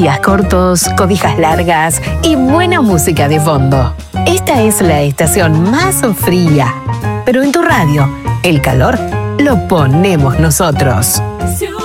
días cortos, cobijas largas y buena música de fondo. Esta es la estación más fría, pero en tu radio, el calor lo ponemos nosotros.